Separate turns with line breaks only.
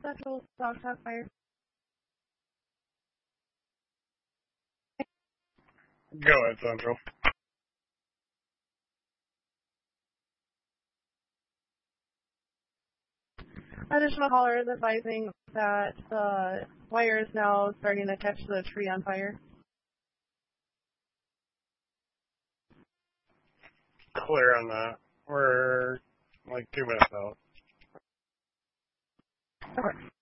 Central Dog Talk Fire.
Go ahead, Central.
Additional caller is advising that the wire is now starting to catch the tree on fire.
Clear on that. We're like 2 minutes out.
Okay.